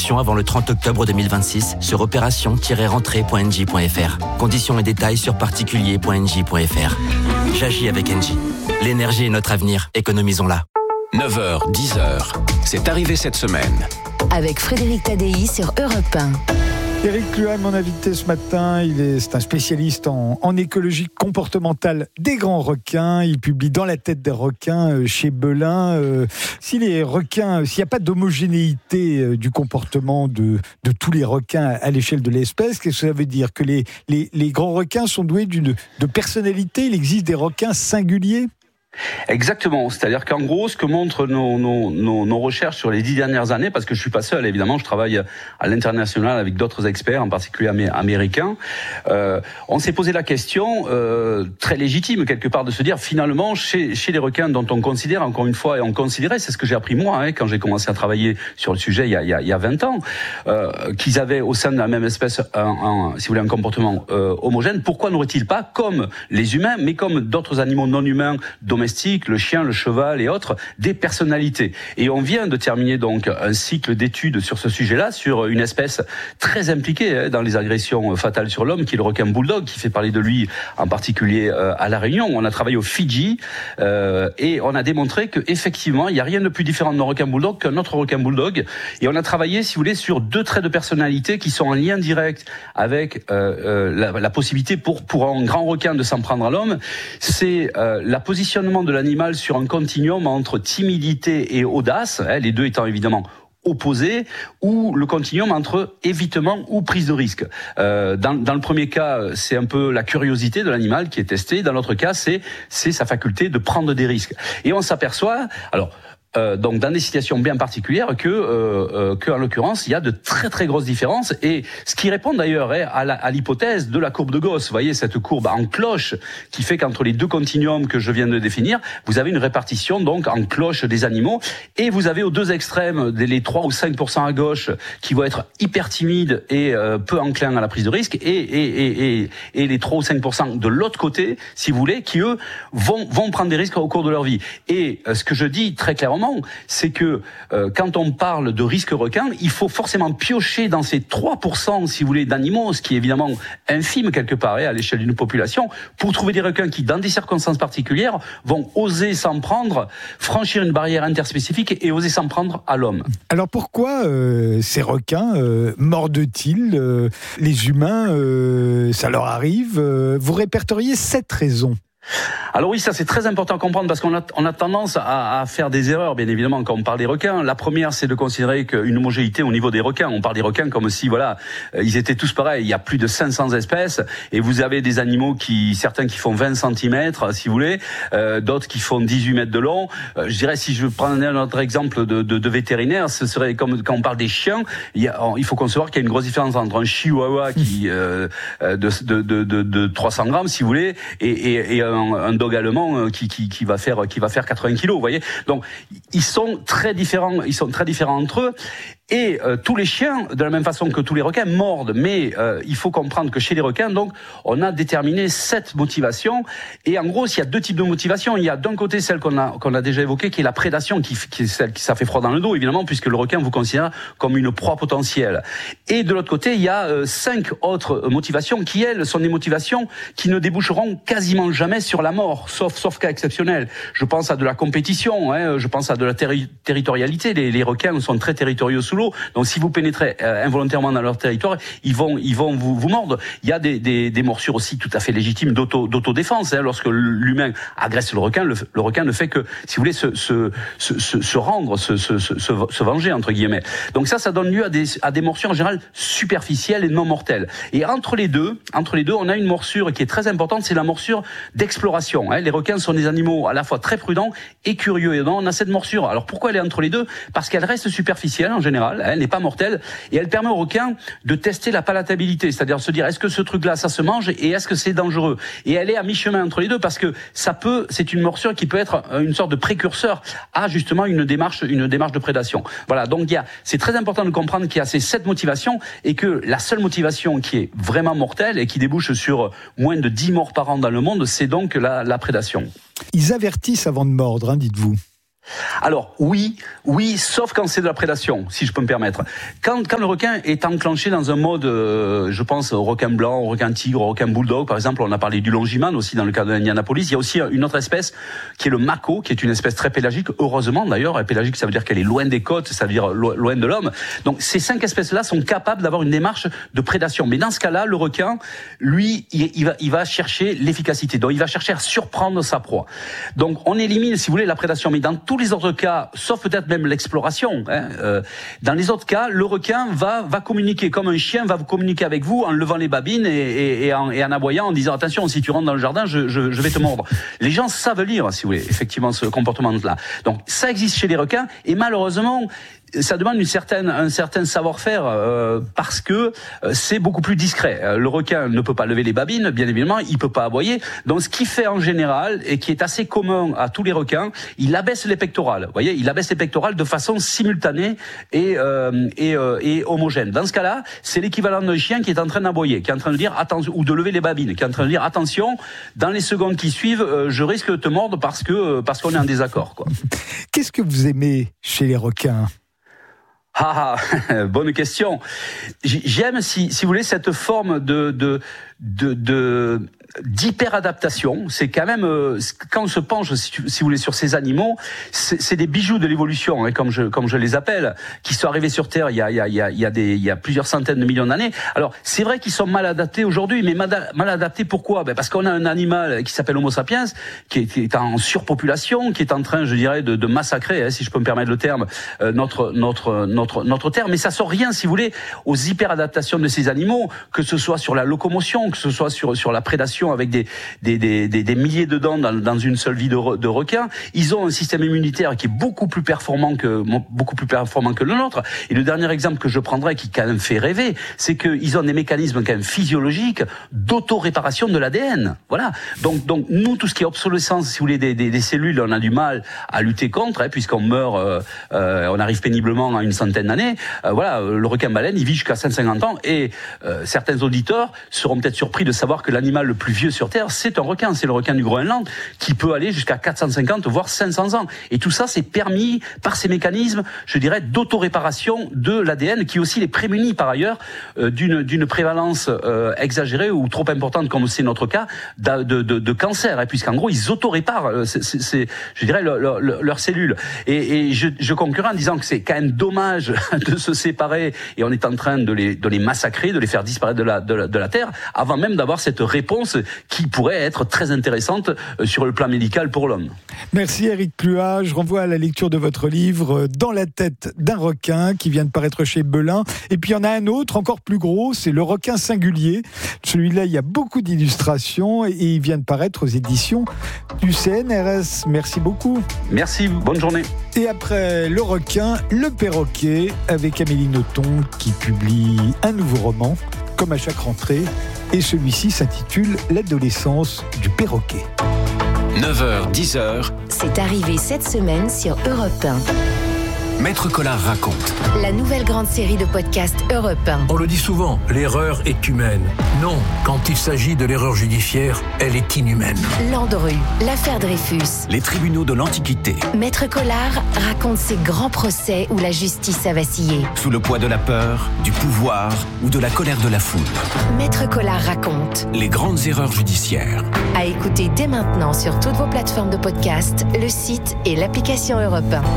Inscription avant le 30 octobre 2026 sur opération-rentrée.engie.fr. Conditions et détails sur particulier.engie.fr. J'agis avec Engie. L'énergie est notre avenir, économisons-la. 9h, 10h, c'est arrivé cette semaine. Avec Frédéric Tadei sur Europe 1. Éric Luan, mon invité ce matin, c'est un spécialiste en écologie comportementale des grands requins. Il publie Dans la tête des requins chez Belin. Si les requins, s'il n'y a pas d'homogénéité du comportement de tous les requins à l'échelle de l'espèce, qu'est-ce que ça veut dire? Que les grands requins sont doués de personnalité? Il existe des requins singuliers? Exactement, c'est-à-dire qu'en gros, ce que montrent nos recherches sur les 10 dernières années, parce que je suis pas seul, évidemment, je travaille à l'international avec d'autres experts, en particulier américains, on s'est posé la question, très légitime quelque part, de se dire, finalement, chez les requins dont on considère, encore une fois, et on considérait, c'est ce que j'ai appris moi, quand j'ai commencé à travailler sur le sujet il y a 20 ans, qu'ils avaient au sein de la même espèce, si vous voulez, un comportement homogène. Pourquoi n'aurait-il pas, comme les humains, mais comme d'autres animaux non humains domestiques, le chien, le cheval et autres, des personnalités. Et on vient de terminer donc un cycle d'études sur ce sujet-là, sur une espèce très impliquée dans les agressions fatales sur l'homme, qui est le requin bulldog, qui fait parler de lui en particulier à La Réunion. On a travaillé au Fidji et on a démontré qu'effectivement, il n'y a rien de plus différent d'un requin bulldog qu'un autre requin bulldog. Et on a travaillé, si vous voulez, sur 2 traits de personnalité qui sont en lien direct avec la possibilité pour un grand requin de s'en prendre à l'homme. C'est la positionnement de l'animal sur un continuum entre timidité et audace, les deux étant évidemment opposés, ou le continuum entre évitement ou prise de risque. Dans le premier cas, c'est un peu la curiosité de l'animal qui est testée. Dans l'autre cas, c'est sa faculté de prendre des risques. Et on s'aperçoit, donc dans des situations bien particulières, que en l'occurrence il y a de très très grosses différences, et ce qui répond d'ailleurs à l'hypothèse de la courbe de Gauss. Vous voyez cette courbe en cloche qui fait qu'entre les 2 continuums que je viens de définir, vous avez une répartition donc en cloche des animaux, et vous avez aux 2 extrêmes les 3 ou 5% à gauche qui vont être hyper timides et peu enclins à la prise de risque, et les 3 ou 5% de l'autre côté, si vous voulez, qui eux vont prendre des risques au cours de leur vie. Et ce que je dis très clairement, c'est que quand on parle de risque requin, il faut forcément piocher dans ces 3%, si vous voulez, d'animaux, ce qui est évidemment infime quelque part à l'échelle d'une population, pour trouver des requins qui, dans des circonstances particulières, vont oser s'en prendre, franchir une barrière interspécifique et oser s'en prendre à l'homme. Alors pourquoi ces requins mordent-ils les humains? Ça leur arrive? Vous répertoriez 7 raisons. Alors oui, ça c'est très important à comprendre, parce qu'on a tendance à faire des erreurs, bien évidemment, quand on parle des requins. La première, c'est de considérer qu'une homogénéité au niveau des requins. On parle des requins comme si, ils étaient tous pareils. Il y a plus de 500 espèces, et vous avez des animaux certains qui font 20 cm, si vous voulez, d'autres qui font 18 mètres de long. Je dirais, si je prenais un autre exemple de vétérinaire, ce serait comme quand on parle des chiens. Il faut concevoir qu'il y a une grosse différence entre un chihuahua de 300 grammes, si vous voulez, et un dog allemand qui va faire 80 kilos, vous voyez. Donc ils sont très différents entre eux. Et tous les chiens, de la même façon que tous les requins, mordent. Mais il faut comprendre que chez les requins, donc, on a déterminé 7 motivations. Et en gros, il y a 2 types de motivations. Il y a d'un côté celle qu'on a déjà évoquée, qui est la prédation, qui est celle qui ça fait froid dans le dos, évidemment, puisque le requin vous considère comme une proie potentielle. Et de l'autre côté, il y a 5 autres motivations qui, elles, sont des motivations qui ne déboucheront quasiment jamais sur la mort, sauf cas exceptionnel. Je pense à de la compétition, je pense à de la territorialité. Les requins sont très territoriaux sous l'eau. Donc si vous pénétrez involontairement dans leur territoire, ils vont vous mordre. Il y a des morsures aussi tout à fait légitimes d'autodéfense. Lorsque l'humain agresse le requin ne fait que, si vous voulez, se rendre, se venger, entre guillemets. Donc ça donne lieu à des morsures en général superficielles et non mortelles. Et entre les deux, on a une morsure qui est très importante, c'est la morsure d'exploration. Les requins sont des animaux à la fois très prudents et curieux. Et donc on a cette morsure. Alors pourquoi elle est entre les deux ? Parce qu'elle reste superficielle en général. Elle n'est pas mortelle, et elle permet au requin de tester la palatabilité, c'est-à-dire se dire, est-ce que ce truc-là, ça se mange, et est-ce que c'est dangereux ? Et elle est à mi-chemin entre les deux, parce que c'est une morsure qui peut être une sorte de précurseur à justement une démarche de prédation. Voilà, donc c'est très important de comprendre qu'il y a ces 7 motivations, et que la seule motivation qui est vraiment mortelle et qui débouche sur moins de 10 morts par an dans le monde, c'est donc la prédation. Ils avertissent avant de mordre, dites-vous. Alors oui, sauf quand c'est de la prédation, si je peux me permettre. Quand le requin est enclenché dans un mode, je pense au requin blanc, au requin tigre, au requin bulldog, par exemple, on a parlé du longiman aussi dans le cas de l'Indianapolis. Il y a aussi une autre espèce qui est le mako, qui est une espèce très pélagique, heureusement d'ailleurs. Pélagique, ça veut dire qu'elle est loin des côtes, ça veut dire loin de l'homme. Donc ces 5 espèces-là sont capables d'avoir une démarche de prédation. Mais dans ce cas-là, le requin, lui, il va chercher l'efficacité. Donc il va chercher à surprendre sa proie. Donc on élimine, si vous voulez, la prédation. Mais dans tous les autres cas, sauf peut-être même l'exploration, dans les autres cas, le requin va communiquer comme un chien va vous communiquer avec vous en levant les babines et en aboyant, en disant attention, si tu rentres dans le jardin, je vais te mordre. Les gens savent lire, si vous voulez, effectivement, ce comportement-là. Donc ça existe chez les requins et malheureusement, ça demande un certain savoir-faire parce que c'est beaucoup plus discret. Le requin ne peut pas lever les babines, bien évidemment, il peut pas aboyer. Donc ce qu'il fait en général et qui est assez commun à tous les requins, il abaisse les pectorales. Vous voyez, il abaisse les pectorales de façon simultanée et homogène. Dans ce cas-là, c'est l'équivalent d'un chien qui est en train d'aboyer, qui est en train de dire attention, ou de lever les babines, qui est en train de dire attention, dans les secondes qui suivent, je risque de te mordre parce qu'on est en désaccord, quoi. Qu'est-ce que vous aimez chez les requins ? Bonne question. J'aime, si vous voulez, cette forme d'hyper-adaptation. C'est quand même, quand on se penche, si vous voulez, sur ces animaux, c'est des bijoux de l'évolution, hein, comme je les appelle, qui sont arrivés sur Terre il y a plusieurs centaines de millions d'années. Alors, c'est vrai qu'ils sont mal adaptés aujourd'hui, mais mal adaptés pourquoi? Parce qu'on a un animal qui s'appelle Homo sapiens, qui est en surpopulation, qui est en train, je dirais, de massacrer, hein, si je peux me permettre le terme, notre terre. Mais ça sort rien, si vous voulez, aux hyper-adaptations de ces animaux, que ce soit sur la locomotion, que ce soit sur la prédation avec des milliers de dents dans une seule vie de requin. Ils ont un système immunitaire qui est beaucoup plus performant que le nôtre. Et le dernier exemple que je prendrais, qui quand même fait rêver, c'est qu'ils ont des mécanismes quand même physiologiques d'auto-réparation de l'ADN. Voilà. Donc nous, tout ce qui est obsolescence, si vous voulez, des cellules, on a du mal à lutter contre, hein, puisqu'on meurt, on arrive péniblement à une centaine d'années. Voilà, le requin-baleine, il vit jusqu'à 150 ans. Et certains auditeurs seront peut-être surpris de savoir que l'animal le plus vieux sur Terre, c'est un requin, c'est le requin du Groenland, qui peut aller jusqu'à 450 voire 500 ans. Et tout ça, c'est permis par ces mécanismes, je dirais, d'autoréparation de l'ADN, qui aussi les prémunit par ailleurs d'une prévalence exagérée ou trop importante, comme c'est notre cas, de cancer, hein, puisqu'en gros, ils autoréparent, je dirais, leurs cellules. Et je conclurai en disant que c'est quand même dommage de se séparer, et on est en train de les massacrer, de les faire disparaître de la Terre, avant même d'avoir cette réponse qui pourrait être très intéressante sur le plan médical pour l'homme. Merci Éric Pluhat. Je renvoie à la lecture de votre livre Dans la tête d'un requin, qui vient de paraître chez Belin. Et puis il y en a un autre encore plus gros, c'est Le requin singulier. Celui-là, il y a beaucoup d'illustrations et il vient de paraître aux éditions du CNRS. Merci beaucoup. Merci, bonne journée. Et après Le requin, Le perroquet, avec Amélie Nothomb qui publie un nouveau roman, comme à chaque rentrée. Et celui-ci s'intitule L'adolescence du perroquet. 9h, 10h. C'est arrivé cette semaine sur Europe 1. Maître Collard raconte. La nouvelle grande série de podcasts Europe 1. On le dit souvent, l'erreur est humaine. Non, quand il s'agit de l'erreur judiciaire, elle est inhumaine. Landru, l'affaire Dreyfus. Les tribunaux de l'Antiquité. Maître Collard raconte ces grands procès où la justice a vacillé. Sous le poids de la peur, du pouvoir ou de la colère de la foule. Maître Collard raconte. Les grandes erreurs judiciaires. À écouter dès maintenant sur toutes vos plateformes de podcast, le site et l'application Europe 1.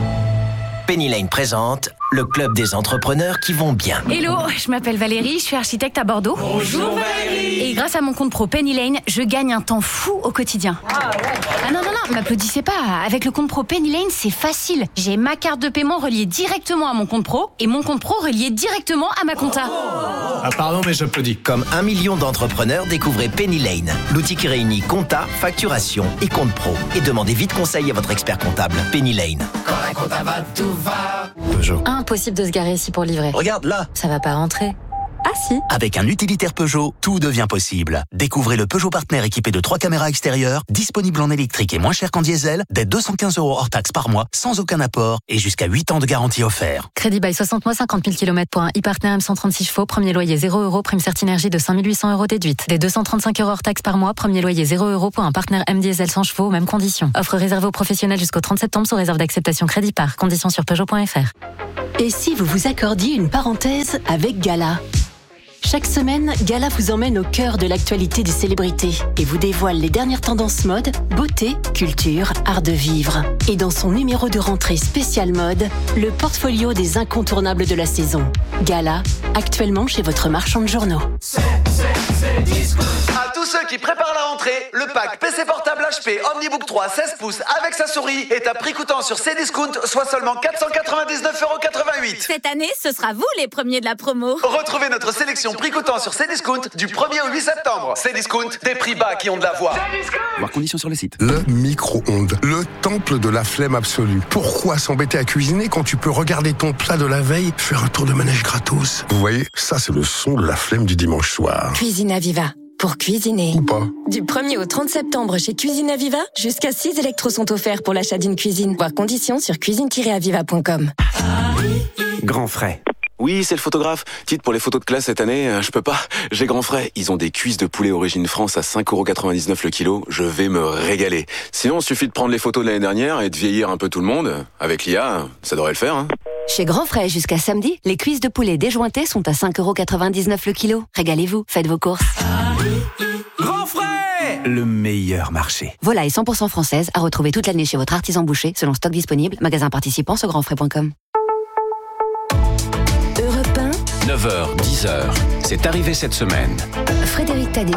Penny Lane présente le club des entrepreneurs qui vont bien. Hello, je m'appelle Valérie, je suis architecte à Bordeaux. Bonjour Valérie. Et grâce à mon compte pro Penny Lane, je gagne un temps fou au quotidien. Ah non, m'applaudissez pas. Avec le compte pro Penny Lane, c'est facile. J'ai ma carte de paiement reliée directement à mon compte pro et mon compte pro relié directement à ma compta. Ah pardon, mais j'applaudis. Comme 1 million d'entrepreneurs, découvrez Penny Lane, l'outil qui réunit compta, facturation et compte pro. Et demandez vite conseil à votre expert comptable. Penny Lane. Quand la compta va, tout va. Impossible de se garer ici pour livrer. Regarde là. Ça va pas rentrer. Ah si. Avec un utilitaire Peugeot, tout devient possible. Découvrez le Peugeot Partner équipé de 3 caméras extérieures, disponible en électrique et moins cher qu'en diesel, dès 215 € hors taxe par mois, sans aucun apport et jusqu'à 8 ans de garantie offert. Crédit bail 60 mois, 50 000 km pour un e-Partner M136 chevaux, premier loyer 0 €, prime Certinergie de 5 800 € déduite. Dès 235 € hors taxe par mois, premier loyer 0 € pour un Partner M diesel 100 chevaux, mêmes conditions. Offre réservée aux professionnels jusqu'au 30 septembre sous réserve d'acceptation crédit par. Conditions sur Peugeot.fr. Et si vous vous accordiez une parenthèse avec Gala ? Chaque semaine, Gala vous emmène au cœur de l'actualité des célébrités et vous dévoile les dernières tendances mode, beauté, culture, art de vivre. Et dans son numéro de rentrée spécial mode, le portfolio des incontournables de la saison. Gala, actuellement chez votre marchand de journaux. À tous ceux qui préparent la rentrée, le pack PC portable HP Omnibook 3 16 pouces avec sa souris est à prix coûtant sur Cdiscount, soit seulement 499,88 €. Cette année, ce sera vous les premiers de la promo. Retrouvez notre sélection prix coûtant sur Cdiscount du 1er au 8 septembre. Cdiscount, des prix bas qui ont de la voix. Voir conditions sur le site. Le micro-ondes, le temple de la flemme absolue. Pourquoi s'embêter à cuisiner quand tu peux regarder ton plat de la veille, faire un tour de manège gratos? Vous voyez, ça c'est le son de la flemme du dimanche soir. Cuisine Aviva. Pour cuisiner. Ou pas. Du 1er au 30 septembre chez Cuisine Aviva, jusqu'à 6 électros sont offerts pour l'achat d'une cuisine. Voir conditions sur cuisine-aviva.com. Grand frais. Oui, c'est le photographe. Titre pour les photos de classe cette année, je peux pas. J'ai Grand Frais. Ils ont des cuisses de poulet origine France à 5,99 € le kilo. Je vais me régaler. Sinon, il suffit de prendre les photos de l'année dernière et de vieillir un peu tout le monde. Avec l'IA, ça devrait le faire, hein. Chez Grand Frais, jusqu'à samedi, les cuisses de poulet déjointées sont à 5,99 € le kilo. Régalez-vous, faites vos courses. Grand Frais, le meilleur marché. Volaille 100% française à retrouver toute l'année chez votre artisan boucher, selon stock disponible. Magasin participant sur grandfrais.com. 9h, 10h, c'est arrivé cette semaine. Frédéric Tadei.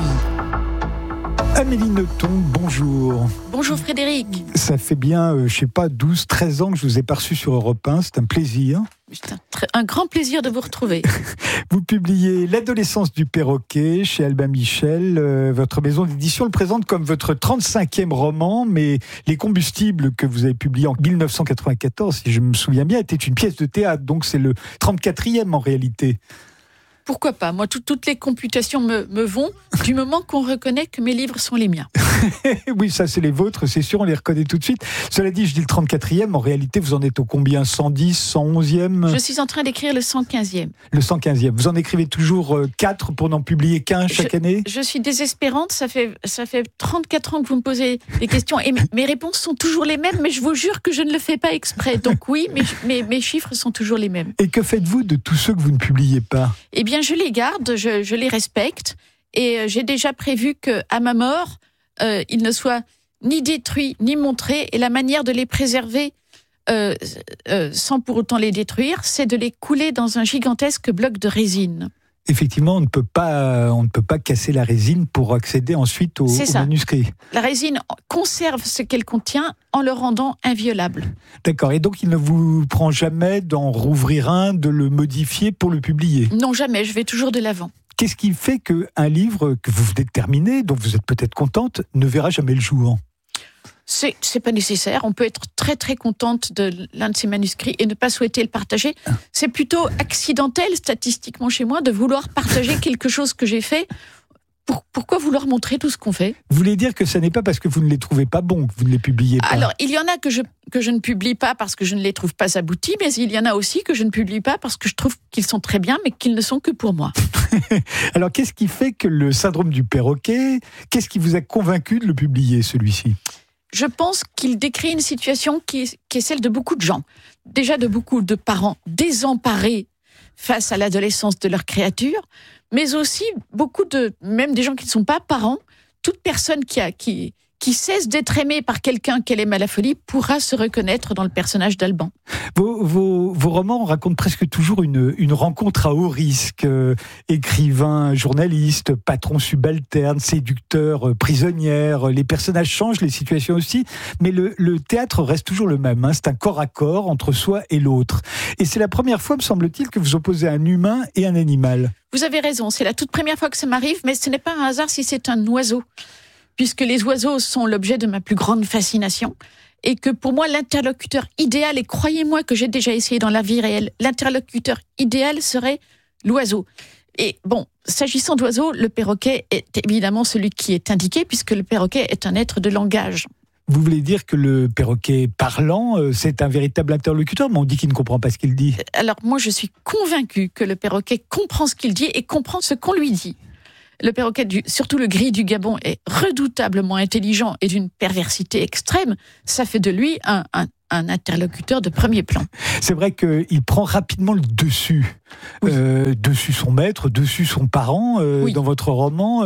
Amélie Nothomb, bonjour. Bonjour Frédéric. Ça fait bien, 12, 13 ans que je vous ai pas reçu sur Europe 1, c'est un plaisir. C'est un grand plaisir de vous retrouver. Vous publiez L'adolescence du perroquet chez Albin Michel. Votre maison d'édition le présente comme votre 35e roman, mais Les combustibles que vous avez publié en 1994, si je me souviens bien, était une pièce de théâtre, donc c'est le 34e en réalité. Pourquoi pas ? Moi, toutes les computations me vont, du moment qu'on reconnaît que mes livres sont les miens. Oui, ça c'est les vôtres, c'est sûr, on les reconnaît tout de suite. Cela dit, je dis le 34e, en réalité vous en êtes au combien ? 110, 111e ? Je suis en train d'écrire le 115e. Le 115e. Vous en écrivez toujours 4 pour n'en publier qu'un chaque année ? Je suis désespérante, ça fait 34 ans que vous me posez des questions et mes réponses sont toujours les mêmes, mais je vous jure que je ne le fais pas exprès. Donc oui, mes chiffres sont toujours les mêmes. Et que faites-vous de tous ceux que vous ne publiez pas ? Eh bien, je les garde, je les respecte et j'ai déjà prévu qu'à ma mort, ils ne soient ni détruits ni montrés. Et la manière de les préserver sans pour autant les détruire, c'est de les couler dans un gigantesque bloc de résine. Effectivement, on ne peut pas casser la résine pour accéder ensuite au manuscrit. La résine conserve ce qu'elle contient en le rendant inviolable. D'accord. Et donc, il ne vous prend jamais d'en rouvrir un, de le modifier pour le publier ? Non, jamais. Je vais toujours de l'avant. Qu'est-ce qui fait qu'un livre que vous venez de terminer, dont vous êtes peut-être contente, ne verra jamais le jour ? C'est pas nécessaire. On peut être très très contente de l'un de ces manuscrits et ne pas souhaiter le partager. C'est plutôt accidentel statistiquement chez moi de vouloir partager quelque chose que j'ai fait. Pourquoi vouloir montrer tout ce qu'on fait ? Vous voulez dire que ce n'est pas parce que vous ne les trouvez pas bons que vous ne les publiez pas ? Alors, il y en a que je ne publie pas parce que je ne les trouve pas aboutis, mais il y en a aussi que je ne publie pas parce que je trouve qu'ils sont très bien, mais qu'ils ne sont que pour moi. Alors, qu'est-ce qui fait que le syndrome du perroquet, qu'est-ce qui vous a convaincu de le publier, celui-ci ? Je pense qu'il décrit une situation qui est celle de beaucoup de gens. Déjà de beaucoup de parents désemparés face à l'adolescence de leur créature, mais aussi même des gens qui ne sont pas parents. Toute personne qui cesse d'être aimée par quelqu'un qu'elle aime à la folie pourra se reconnaître dans le personnage d'Alban. Vos romans racontent presque toujours une rencontre à haut risque. Écrivain, journaliste, patron subalterne, séducteur, prisonnière. Les personnages changent, les situations aussi, mais le théâtre reste toujours le même. Hein. C'est un corps à corps entre soi et l'autre. Et c'est la première fois, me semble-t-il, que vous opposez un humain et un animal. Vous avez raison, c'est la toute première fois que ça m'arrive, mais ce n'est pas un hasard si c'est un oiseau. Puisque les oiseaux sont l'objet de ma plus grande fascination, et que pour moi, l'interlocuteur idéal, et croyez-moi que j'ai déjà essayé dans la vie réelle, l'interlocuteur idéal serait l'oiseau. Et bon, s'agissant d'oiseaux, le perroquet est évidemment celui qui est indiqué, puisque le perroquet est un être de langage. Vous voulez dire que le perroquet parlant, c'est un véritable interlocuteur, mais on dit qu'il ne comprend pas ce qu'il dit. Alors moi, je suis convaincue que le perroquet comprend ce qu'il dit et comprend ce qu'on lui dit. Le perroquet, surtout le gris du Gabon, est redoutablement intelligent et d'une perversité extrême. Ça fait de lui un interlocuteur de premier plan. C'est vrai qu'il prend rapidement le dessus. Oui. Dessus son maître, dessus son parent, oui. Dans votre roman.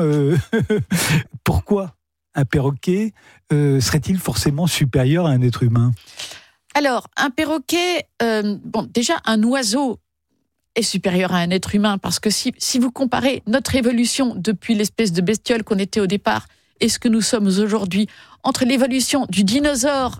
Pourquoi un perroquet serait-il forcément supérieur à un être humain ? Alors, un perroquet, déjà un oiseau est supérieur à un être humain, parce que si vous comparez notre évolution depuis l'espèce de bestiole qu'on était au départ et ce que nous sommes aujourd'hui, entre l'évolution du dinosaure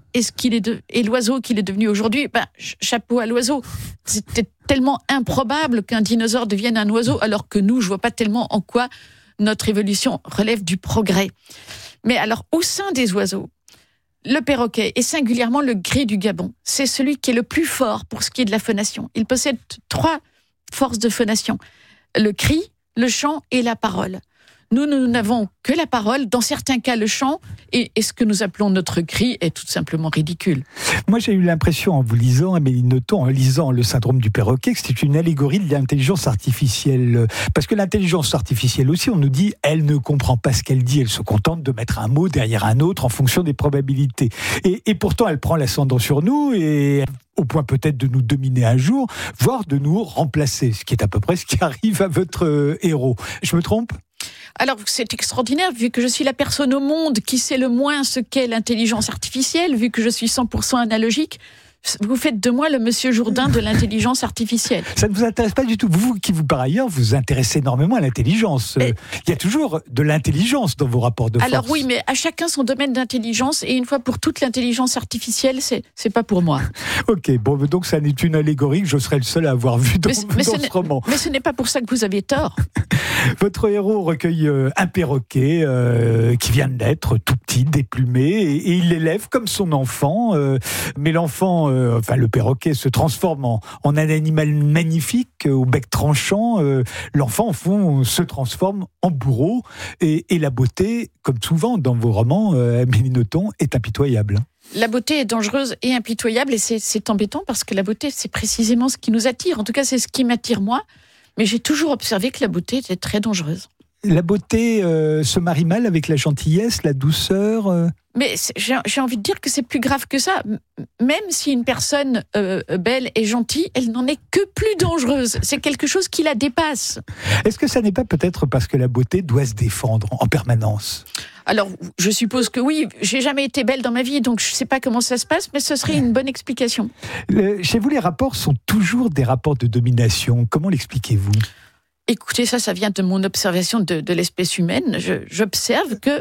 et l'oiseau qu'il est devenu aujourd'hui, chapeau à l'oiseau. C'était tellement improbable qu'un dinosaure devienne un oiseau, alors que nous, je vois pas tellement en quoi notre évolution relève du progrès. Mais alors, au sein des oiseaux, le perroquet, et singulièrement le gris du Gabon, c'est celui qui est le plus fort pour ce qui est de la phonation. Il possède 3 forces de phonation: le cri, le chant et la parole. Nous n'avons que la parole, dans certains cas le chant, et ce que nous appelons notre cri est tout simplement ridicule. Moi j'ai eu l'impression, en vous lisant, Amélie Nothomb, en lisant Le syndrome du perroquet, que c'est une allégorie de l'intelligence artificielle. Parce que l'intelligence artificielle aussi, on nous dit, elle ne comprend pas ce qu'elle dit, elle se contente de mettre un mot derrière un autre en fonction des probabilités. Et pourtant elle prend l'ascendant sur nous, et au point peut-être de nous dominer un jour, voire de nous remplacer, ce qui est à peu près ce qui arrive à votre héros. Je me trompe ? Alors, c'est extraordinaire, vu que je suis la personne au monde qui sait le moins ce qu'est l'intelligence artificielle, vu que je suis 100% analogique. Vous faites de moi le monsieur Jourdain de l'intelligence artificielle. Ça ne vous intéresse pas du tout. Vous qui, par ailleurs, vous intéressez énormément à l'intelligence. Il y a toujours de l'intelligence dans vos rapports de force. Alors oui, mais à chacun son domaine d'intelligence, et une fois pour toutes, l'intelligence artificielle, c'est pas pour moi. Ok, bon, donc ça n'est une allégorie que je serais le seul à avoir vu dans ce roman. Mais ce n'est pas pour ça que vous avez tort. Votre héros recueille un perroquet qui vient de naître, tout petit, déplumé, et il l'élève comme son enfant. Mais l'enfant, le perroquet, se transforme en un animal magnifique, au bec tranchant. L'enfant, en fond, se transforme en bourreau. Et la beauté, comme souvent dans vos romans, Amélie Nothomb, est impitoyable. La beauté est dangereuse et impitoyable, et c'est embêtant parce que la beauté, c'est précisément ce qui nous attire. En tout cas, c'est ce qui m'attire moi. Mais j'ai toujours observé que la beauté était très dangereuse. La beauté se marie mal avec la gentillesse, la douceur Mais j'ai envie de dire que c'est plus grave que ça. Même si une personne belle et gentille, elle n'en est que plus dangereuse. C'est quelque chose qui la dépasse. Est-ce que ça n'est pas peut-être parce que la beauté doit se défendre en permanence ? Alors, je suppose que oui. J'ai jamais été belle dans ma vie, donc je ne sais pas comment ça se passe, mais ce serait une bonne explication. Chez vous, les rapports sont toujours des rapports de domination. Comment l'expliquez-vous ? Écoutez, ça vient de mon observation de l'espèce humaine. J'observe que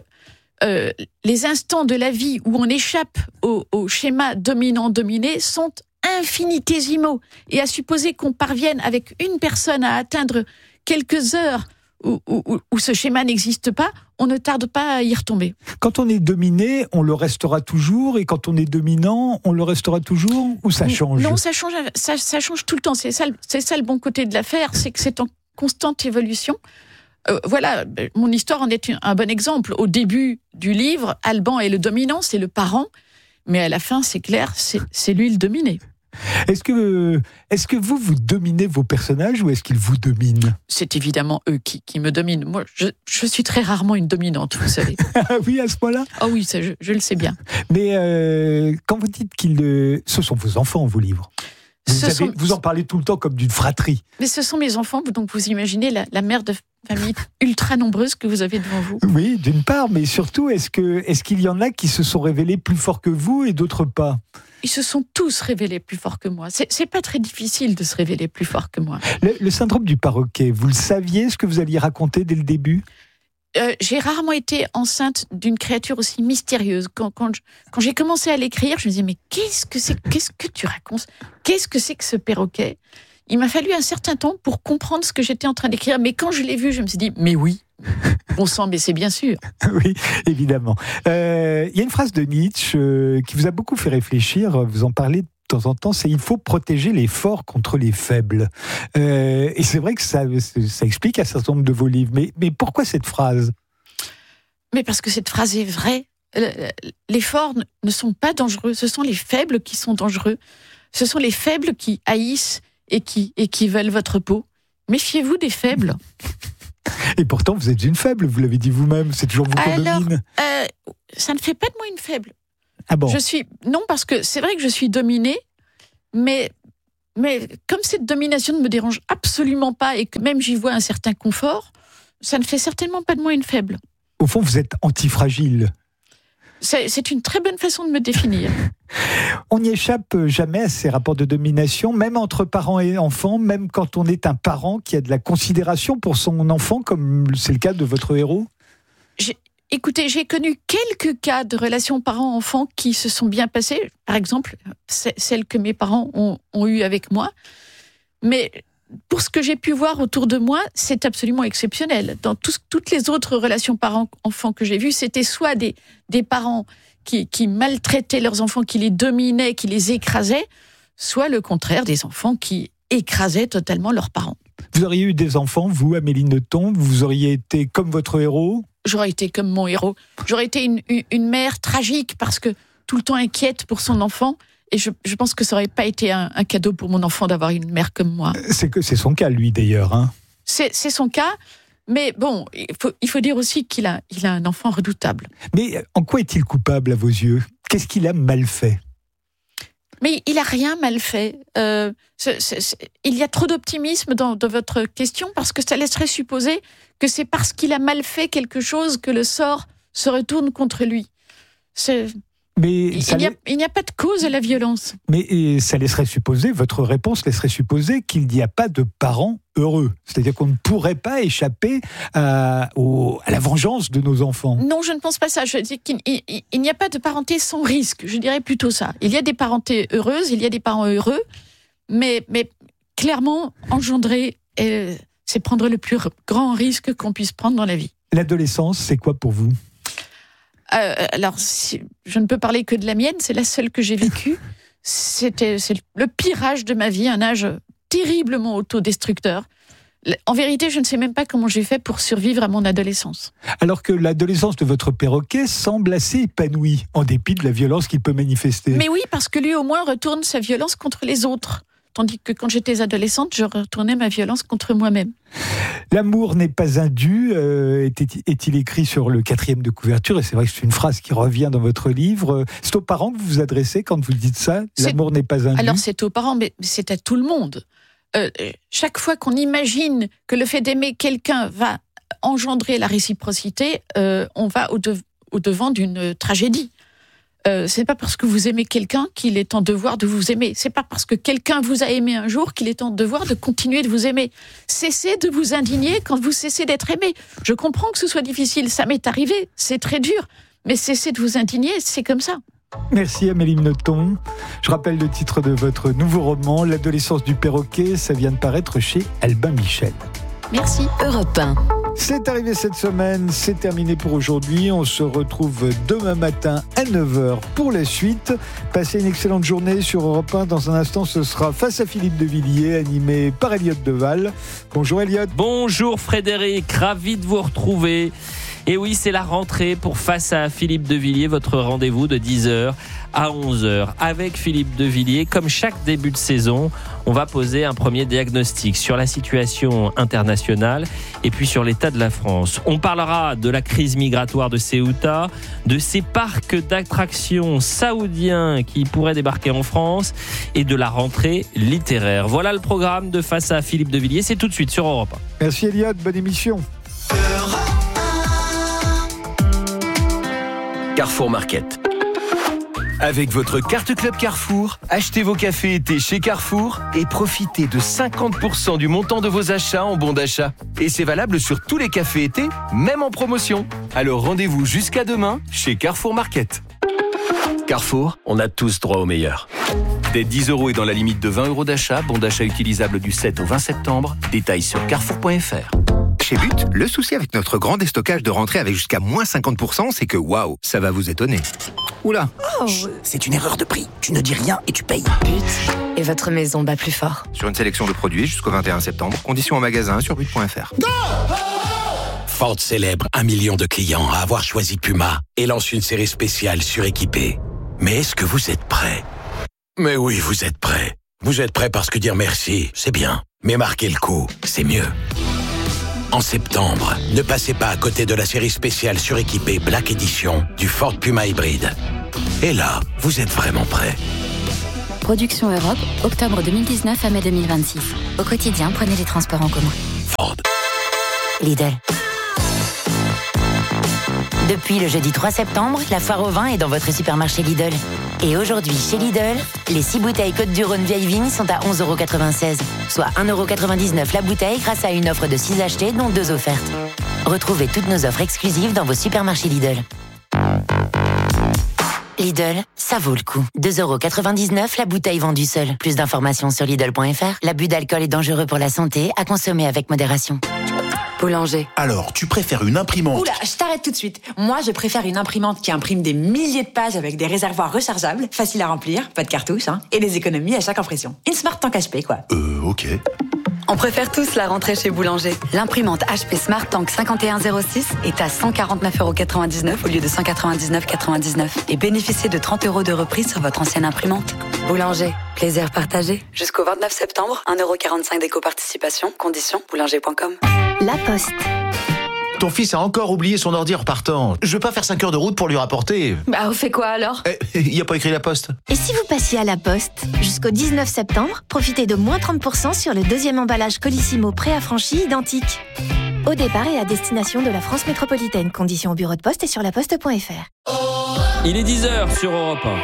les instants de la vie où on échappe au schéma dominant-dominé sont infinitésimaux. Et à supposer qu'on parvienne avec une personne à atteindre quelques heures où ce schéma n'existe pas, on ne tarde pas à y retomber. Quand on est dominé, on le restera toujours, et quand on est dominant, on le restera toujours, ou ça change ? Non, ça change tout le temps. C'est ça le bon côté de l'affaire, c'est que c'est en constante évolution. Voilà, mon histoire en est un bon exemple. Au début du livre, Alban est le dominant, c'est le parent, mais à la fin, c'est clair, c'est lui le dominé. Est-ce que vous dominez vos personnages, ou est-ce qu'ils vous dominent ? C'est évidemment eux qui me dominent. Moi, je suis très rarement une dominante, vous savez. Ah oui, à ce point-là ? Ah oui, ça, je le sais bien. Mais quand vous dites ce sont vos enfants, vos livres. Vous en parlez tout le temps comme d'une fratrie. Mais ce sont mes enfants, donc vous imaginez la mère de famille ultra nombreuse que vous avez devant vous. Oui, d'une part, mais surtout, est-ce qu'il y en a qui se sont révélés plus forts que vous et d'autres pas ? Ils se sont tous révélés plus forts que moi. C'est pas très difficile de se révéler plus fort que moi. Le syndrome du perroquet, vous le saviez, ce que vous alliez raconter dès le début ? J'ai rarement été enceinte d'une créature aussi mystérieuse. Quand j'ai commencé à l'écrire, je me disais, mais qu'est-ce que tu racontes ? Qu'est-ce que c'est que ce perroquet ? Il m'a fallu un certain temps pour comprendre ce que j'étais en train d'écrire. Mais quand je l'ai vu, je me suis dit, mais oui, bon sang, mais c'est bien sûr. Oui, évidemment. Il y a une phrase de Nietzsche qui vous a beaucoup fait réfléchir. Vous en parlez temps en temps, c'est il faut protéger les forts contre les faibles. Et c'est vrai que ça explique un certain nombre de vos livres. Mais pourquoi cette phrase ? Mais parce que cette phrase est vraie. Les forts ne sont pas dangereux, ce sont les faibles qui sont dangereux. Ce sont les faibles qui haïssent et qui veulent votre peau. Méfiez-vous des faibles. Et pourtant, vous êtes une faible, vous l'avez dit vous-même, c'est toujours vous qu'on domine. Ça ne fait pas de moi une faible. Ah bon ? Non, parce que c'est vrai que je suis dominée, mais comme cette domination ne me dérange absolument pas et que même j'y vois un certain confort, ça ne fait certainement pas de moi une faible. Au fond, vous êtes antifragile. C'est une très bonne façon de me définir. On n'y échappe jamais à ces rapports de domination, même entre parents et enfants, même quand on est un parent qui a de la considération pour son enfant, comme c'est le cas de votre héros. Écoutez, j'ai connu quelques cas de relations parents-enfants qui se sont bien passées. Par exemple, celles que mes parents ont eues avec moi. Mais pour ce que j'ai pu voir autour de moi, c'est absolument exceptionnel. Dans toutes les autres relations parents-enfants que j'ai vues, c'était soit des parents qui maltraitaient leurs enfants, qui les dominaient, qui les écrasaient, soit le contraire, des enfants qui écrasaient totalement leurs parents. Vous auriez eu des enfants, vous, Amélie Nothomb, vous auriez été comme votre héros ? J'aurais été comme mon héros. J'aurais été une mère tragique parce que tout le temps inquiète pour son enfant. Et je pense que ça n'aurait pas été un cadeau pour mon enfant d'avoir une mère comme moi. C'est son cas, lui, d'ailleurs. Hein. C'est son cas. Mais bon, il faut dire aussi qu'il a un enfant redoutable. Mais en quoi est-il coupable à vos yeux ? Qu'est-ce qu'il a mal fait ? Mais il n'a rien mal fait. Il y a trop d'optimisme dans votre question parce que ça laisserait supposer que c'est parce qu'il a mal fait quelque chose que le sort se retourne contre lui. Il n'y a pas de cause à la violence. Mais ça laisserait supposer, votre réponse laisserait supposer qu'il n'y a pas de parents heureux. C'est-à-dire qu'on ne pourrait pas échapper à la vengeance de nos enfants. Non, je ne pense pas ça. Je dis qu'il n'y a pas de parenté sans risque. Je dirais plutôt ça. Il y a des parentés heureuses, il y a des parents heureux, mais clairement, engendrer, c'est prendre le plus grand risque qu'on puisse prendre dans la vie. L'adolescence, c'est quoi pour vous ? Alors, je ne peux parler que de la mienne, c'est la seule que j'ai vécue. C'est le pire âge de ma vie, un âge terriblement autodestructeur. En vérité, je ne sais même pas comment j'ai fait pour survivre à mon adolescence. Alors que l'adolescence de votre perroquet semble assez épanouie, en dépit de la violence qu'il peut manifester. Mais oui, parce que lui, au moins, retourne sa violence contre les autres. Tandis que quand j'étais adolescente, je retournais ma violence contre moi-même. L'amour n'est pas un dû, est-il écrit sur le 4e de couverture, et c'est vrai que c'est une phrase qui revient dans votre livre. C'est aux parents que vous vous adressez quand vous dites ça ? L'amour n'est pas un dû ? Alors c'est aux parents, mais c'est à tout le monde. Chaque fois qu'on imagine que le fait d'aimer quelqu'un va engendrer la réciprocité, on va au-devant d'une tragédie. C'est pas parce que vous aimez quelqu'un qu'il est en devoir de vous aimer. C'est pas parce que quelqu'un vous a aimé un jour qu'il est en devoir de continuer de vous aimer. Cessez de vous indigner quand vous cessez d'être aimé. Je comprends que ce soit difficile, ça m'est arrivé, c'est très dur, mais cessez de vous indigner, c'est comme ça. Merci Amélie Nothomb. Je rappelle le titre de votre nouveau roman, L'adolescence du perroquet, ça vient de paraître chez Albin Michel. Merci. Europe 1. C'est arrivé cette semaine, c'est terminé pour aujourd'hui. On se retrouve demain matin à 9h pour la suite. Passez une excellente journée sur Europe 1. Dans un instant, ce sera Face à Philippe de Villiers, animé par Elliot Deval. Bonjour Elliot. Bonjour Frédéric, ravi de vous retrouver. Et oui, c'est la rentrée pour Face à Philippe de Villiers, votre rendez-vous de 10h à 11h. Avec Philippe de Villiers, comme chaque début de saison, on va poser un premier diagnostic sur la situation internationale et puis sur l'état de la France. On parlera de la crise migratoire de Ceuta, de ces parcs d'attractions saoudiens qui pourraient débarquer en France et de la rentrée littéraire. Voilà le programme de Face à Philippe de Villiers, c'est tout de suite sur Europe 1. Merci Elliot, bonne émission. Carrefour Market. Avec votre carte Club Carrefour, achetez vos cafés été chez Carrefour et profitez de 50% du montant de vos achats en bons d'achat. Et c'est valable sur tous les cafés été, même en promotion. Alors rendez-vous jusqu'à demain chez Carrefour Market. Carrefour, on a tous droit au meilleur. Dès 10 € et dans la limite de 20 € d'achat, bon d'achat utilisable du 7 au 20 septembre. Détails sur carrefour.fr. Chez But, le souci avec notre grand déstockage de rentrée avec jusqu'à moins 50%, c'est que waouh, ça va vous étonner. Oula. Oh. C'est une erreur de prix. Tu ne dis rien et tu payes. But. Et votre maison bat plus fort. Sur une sélection de produits jusqu'au 21 septembre. Conditions en magasin sur but.fr. Ford célèbre 1 million de clients à avoir choisi Puma et lance une série spéciale suréquipée. Mais est-ce que vous êtes prêts ? Mais oui, vous êtes prêts. Vous êtes prêts parce que dire merci, c'est bien. Mais marquer le coup, c'est mieux. En septembre, ne passez pas à côté de la série spéciale suréquipée Black Edition du Ford Puma hybride. Et là, vous êtes vraiment prêts. Production Europe, octobre 2019 à mai 2026. Au quotidien, prenez les transports en commun. Ford. Lidl. Depuis le jeudi 3 septembre, la foire au vin est dans votre supermarché Lidl. Et aujourd'hui, chez Lidl, les 6 bouteilles Côte-du-Rhône vieille vigne sont à 11,96 €, soit 1,99 € la bouteille grâce à une offre de 6 achetés, dont 2 offertes. Retrouvez toutes nos offres exclusives dans vos supermarchés Lidl. Lidl, ça vaut le coup. 2,99 € la bouteille vendue seule. Plus d'informations sur Lidl.fr. L'abus d'alcool est dangereux pour la santé, à consommer avec modération. Boulanger. Alors, tu préfères une imprimante? Oula, je t'arrête tout de suite. Moi, je préfère une imprimante qui imprime des milliers de pages avec des réservoirs rechargeables, faciles à remplir, pas de cartouches, et des économies à chaque impression. Une Smart Tank HP, quoi. Ok. On préfère tous la rentrée chez Boulanger. L'imprimante HP Smart Tank 5106 est à 149,99 € au lieu de 199,99 € et bénéficiez de 30 € de reprise sur votre ancienne imprimante. Boulanger, plaisir partagé. Jusqu'au 29 septembre, 1,45 € d'éco-participation. Conditions, boulanger.com. La Poste. Ton fils a encore oublié son ordi en repartant. Je veux pas faire 5 heures de route pour lui rapporter. Bah, on fait quoi alors ? Il a pas écrit la Poste. Et si vous passiez à la Poste ? Jusqu'au 19 septembre, profitez de moins 30% sur le deuxième emballage Colissimo préaffranchi identique. Au départ et à destination de la France métropolitaine. Conditions au bureau de poste et sur laposte.fr. Il est 10h sur Europe 1.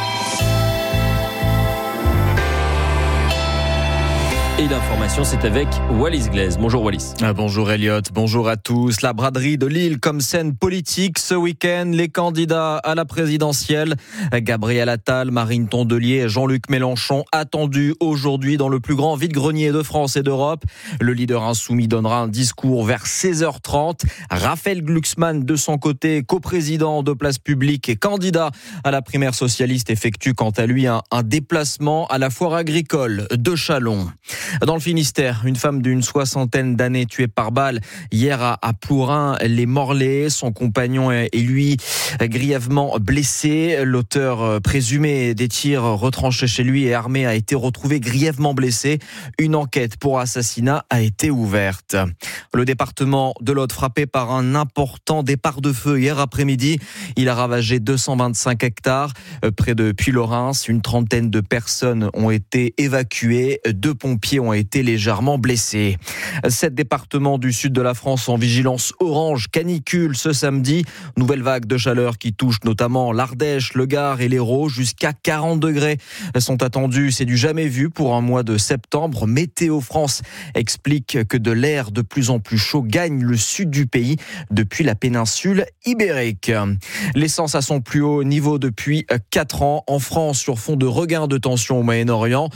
Et l'information, c'est avec Wallis Glaise. Bonjour Wallis. Bonjour Elliot, bonjour à tous. La braderie de Lille comme scène politique ce week-end. Les candidats à la présidentielle, Gabriel Attal, Marine Tondelier et Jean-Luc Mélenchon, attendus aujourd'hui dans le plus grand vide-grenier de France et d'Europe. Le leader insoumis donnera un discours vers 16h30. Raphaël Glucksmann, de son côté, coprésident de Place Publique et candidat à la primaire socialiste, effectue quant à lui un déplacement à la foire agricole de Châlons. Dans le Finistère, une femme d'une 60aine d'années tuée par balle hier à Plourin-les-Morlaix. Son compagnon est lui grièvement blessé. L'auteur présumé des tirs retranchés chez lui et armé a été retrouvé grièvement blessé. Une enquête pour assassinat a été ouverte. Le département de l'Aude frappé par un important départ de feu hier après-midi. Il a ravagé 225 hectares près de Puylaurens. Une trentaine de personnes ont été évacuées. 2 pompiers ont été légèrement blessés. 7 départements du sud de la France en vigilance orange canicule ce samedi. Nouvelle vague de chaleur qui touche notamment l'Ardèche, le Gard et l'Hérault. Jusqu'à 40 degrés sont attendus. C'est du jamais vu pour un mois de septembre. Météo France explique que de l'air de plus en plus chaud gagne le sud du pays depuis la péninsule ibérique. L'essence à son plus haut niveau depuis 4 ans en France sur fond de regain de tension au Moyen-Orient.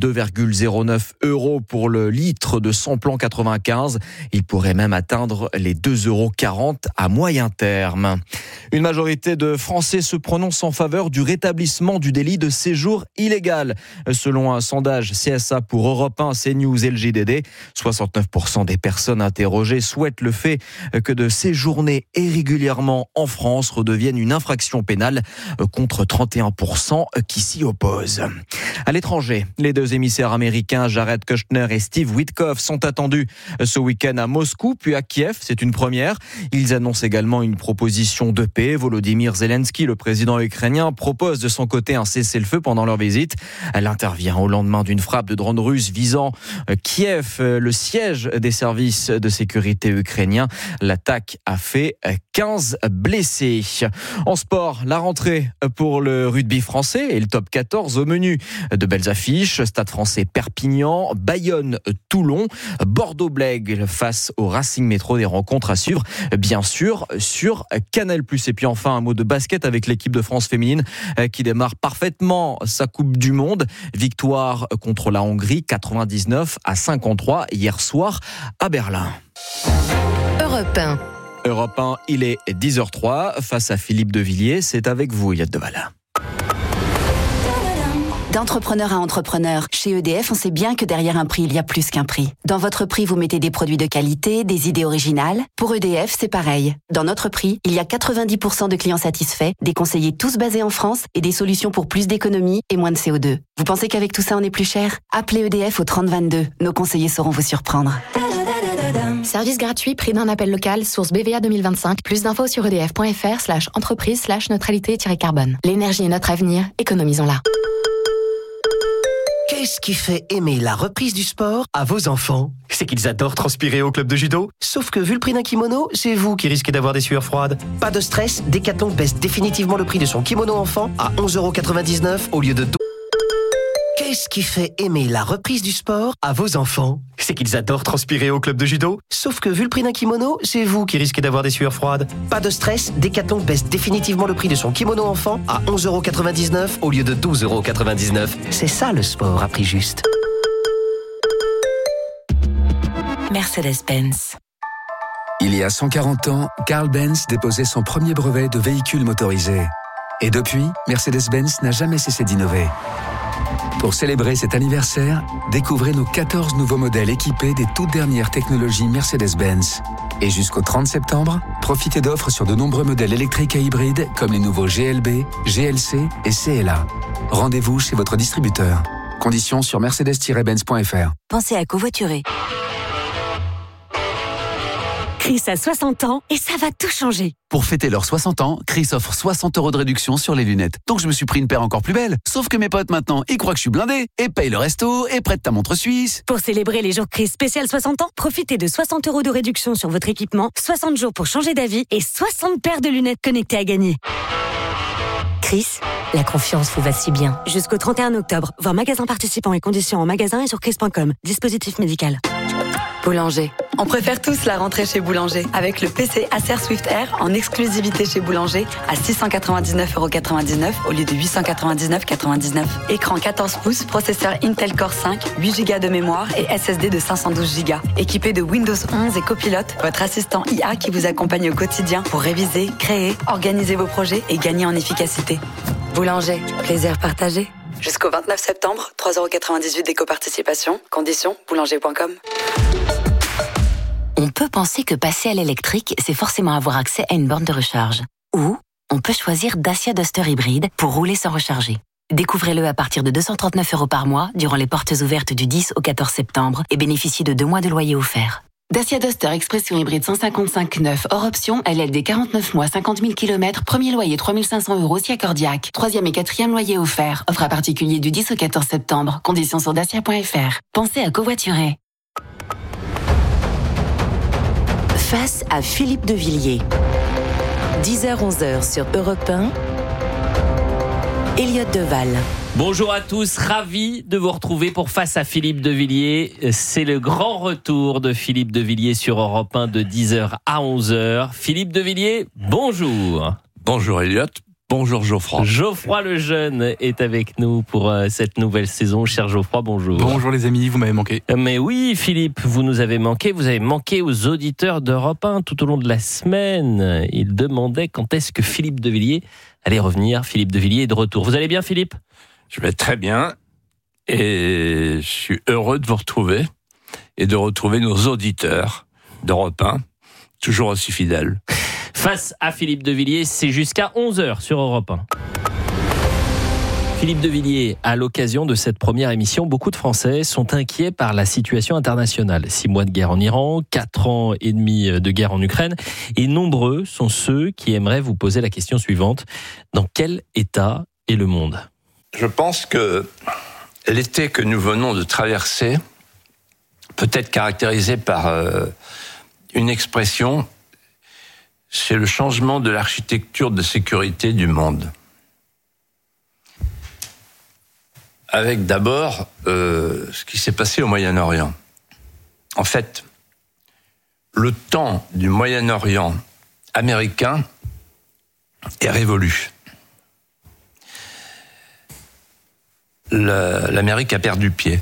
2,09 € pour le litre de samplon 95. Il pourrait même atteindre les 2,40 € à moyen terme. Une majorité de Français se prononce en faveur du rétablissement du délit de séjour illégal. Selon un sondage CSA pour Europe 1, CNews et le JDD, 69% des personnes interrogées souhaitent le fait que de séjourner irrégulièrement en France redevienne une infraction pénale, contre 31% qui s'y opposent. À l'étranger, les 2 émissaires américains Jared Kushner et Steve Witkoff sont attendus ce week-end à Moscou puis à Kiev. C'est une première. Ils annoncent également une proposition de paix. Volodymyr Zelensky, le président ukrainien, propose de son côté un cessez-le-feu pendant leur visite. Elle intervient au lendemain d'une frappe de drones russes visant Kiev, le siège des services de sécurité ukrainiens. L'attaque a fait 15 blessés. En sport, la rentrée pour le rugby français et le top 14 au menu. De belles affiches, Stade français Perpignan, Bayonne, Toulon, Bordeaux-Blègue face au Racing Métro, des rencontres à suivre bien sûr sur Canal+. Et puis enfin un mot de basket avec l'équipe de France féminine qui démarre parfaitement sa Coupe du Monde. Victoire contre la Hongrie 99-53 hier soir à Berlin. Europe 1. Europe 1, il est 10h03. Face à Philippe Devilliers, c'est avec vous, Yad Devala. D'entrepreneur à entrepreneur, chez EDF, on sait bien que derrière un prix, il y a plus qu'un prix. Dans votre prix, vous mettez des produits de qualité, des idées originales. Pour EDF, c'est pareil. Dans notre prix, il y a 90% de clients satisfaits, des conseillers tous basés en France et des solutions pour plus d'économie et moins de CO2. Vous pensez qu'avec tout ça, on est plus cher ? Appelez EDF au 3022. Nos conseillers sauront vous surprendre. Service gratuit, prix d'un appel local, source BVA 2025. Plus d'infos sur edf.fr/entreprise/neutralité-carbone. L'énergie est notre avenir, économisons-la. Qu'est-ce qui fait aimer la reprise du sport à vos enfants ? C'est qu'ils adorent transpirer au club de judo. Sauf que vu le prix d'un kimono, c'est vous qui risquez d'avoir des sueurs froides. Pas de stress, Decathlon baisse définitivement le prix de son kimono enfant à 11,99 € au lieu de 12. Qu'est-ce qui fait aimer la reprise du sport à vos enfants ? C'est qu'ils adorent transpirer au club de judo. Sauf que vu le prix d'un kimono, c'est vous qui risquez d'avoir des sueurs froides. Pas de stress, Decathlon baisse définitivement le prix de son kimono enfant à 11,99 € au lieu de 12,99 €. C'est ça le sport à prix juste. Mercedes-Benz. Il y a 140 ans, Carl Benz déposait son premier brevet de véhicule motorisé. Et depuis, Mercedes-Benz n'a jamais cessé d'innover. Pour célébrer cet anniversaire, découvrez nos 14 nouveaux modèles équipés des toutes dernières technologies Mercedes-Benz. Et jusqu'au 30 septembre, profitez d'offres sur de nombreux modèles électriques et hybrides comme les nouveaux GLB, GLC et CLA. Rendez-vous chez votre distributeur. Conditions sur mercedes-benz.fr. Pensez à covoiturer. Chris a 60 ans et ça va tout changer. Pour fêter leurs 60 ans, Chris offre 60 € de réduction sur les lunettes. Donc je me suis pris une paire encore plus belle. Sauf que mes potes maintenant, ils croient que je suis blindé et payent le resto et prêtent ta montre suisse. Pour célébrer les jours Chris spécial 60 ans, profitez de 60 € de réduction sur votre équipement, 60 jours pour changer d'avis et 60 paires de lunettes connectées à gagner. Chris, la confiance vous va si bien. Jusqu'au 31 octobre, voir magasins participants et conditions en magasin et sur chris.com. Dispositif médical. Boulanger. On préfère tous la rentrée chez Boulanger. Avec le PC Acer Swift Air en exclusivité chez Boulanger à 699,99 € au lieu de 899,99 €. Écran 14 pouces, processeur Intel Core 5, 8 Go de mémoire et SSD de 512 Go. Équipé de Windows 11 et Copilot, votre assistant IA qui vous accompagne au quotidien pour réviser, créer, organiser vos projets et gagner en efficacité. Boulanger, plaisir partagé. Jusqu'au 29 septembre, 3,98 € d'éco-participation. Conditions, boulanger.com. On peut penser que passer à l'électrique, c'est forcément avoir accès à une borne de recharge. Ou on peut choisir Dacia Duster hybride pour rouler sans recharger. Découvrez-le à partir de 239 € par mois durant les portes ouvertes du 10 au 14 septembre et bénéficiez de 2 mois de loyer offert. Dacia Duster Expression hybride 155/9 hors option, LLD 49 mois, 50 000 km, premier loyer 3 500 € si accordiaque. 3e et 4e loyer offert. Offre à particulier du 10 au 14 septembre. Conditions sur dacia.fr. Pensez à covoiturer. Face à Philippe Devilliers. 10h-11h sur Europe 1. Elliott Deval. Bonjour à tous, ravi de vous retrouver pour Face à Philippe Devilliers. C'est le grand retour de Philippe Devilliers sur Europe 1 de 10h à 11h. Philippe Devilliers, bonjour. Bonjour Elliott. Bonjour Geoffroy. Geoffroy le jeune est avec nous pour cette nouvelle saison. Cher Geoffroy, bonjour. Bonjour les amis, vous m'avez manqué. Mais oui Philippe, vous nous avez manqué. Vous avez manqué aux auditeurs d'Europe 1 tout au long de la semaine. Ils demandaient quand est-ce que Philippe Devilliers allait revenir. Philippe Devilliers est de retour. Vous allez bien Philippe ? Je vais très bien et je suis heureux de vous retrouver et de retrouver nos auditeurs d'Europe 1, toujours aussi fidèles. Face à Philippe Devilliers, c'est jusqu'à 11h sur Europe 1. Philippe Devilliers, à l'occasion de cette première émission, beaucoup de Français sont inquiets par la situation internationale. 6 mois de guerre en Iran, 4 ans et demi de guerre en Ukraine, et nombreux sont ceux qui aimeraient vous poser la question suivante. Dans quel état est le monde ? Je pense que l'été que nous venons de traverser peut être caractérisé par une expression, c'est le changement de l'architecture de sécurité du monde. Avec d'abord ce qui s'est passé au Moyen-Orient. En fait, le temps du Moyen-Orient américain est révolu. L'Amérique a perdu pied.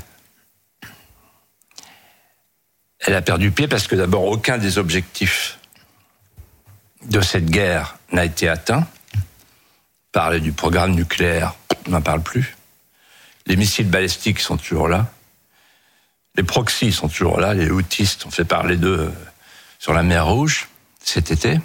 Elle a perdu pied parce que d'abord, aucun des objectifs de cette guerre n'a été atteint. Parler du programme nucléaire, on n'en parle plus. Les missiles balistiques sont toujours là. Les proxys sont toujours là. Les houthistes, on fait parler d'eux sur la mer Rouge cet été.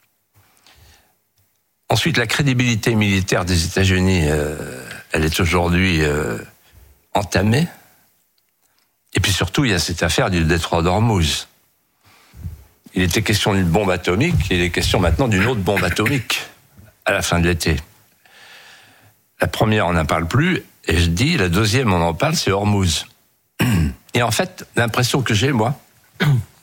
Ensuite, la crédibilité militaire des États-Unis, elle est aujourd'hui entamée. Et puis surtout, il y a cette affaire du détroit d'Ormuz. Il était question d'une bombe atomique, il est question maintenant d'une autre bombe atomique à la fin de l'été. La première, on n'en parle plus, et je dis, la deuxième, on en parle, c'est Hormuz. Et en fait, l'impression que j'ai, moi,